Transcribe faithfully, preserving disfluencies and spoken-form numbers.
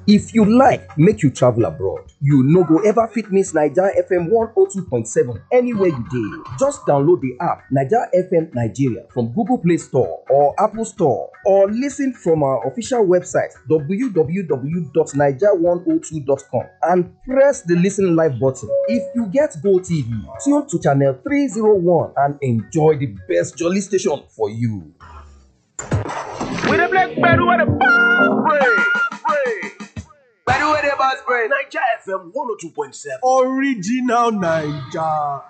If you like make you travel abroad, you no go ever fit miss Naija F M one oh two point seven anywhere you dey. Just download the app Naija F M Nigeria from Google Play Store or Apple Store, or listen from our official website w w w dot naija one oh two dot com and press the listen live button. If you get Go T V, tune to channel three oh one and enjoy the best jolly station for you. We the black better with the ball break, break. Better with the boss break. Naija F M one oh two point seven. Original Naija.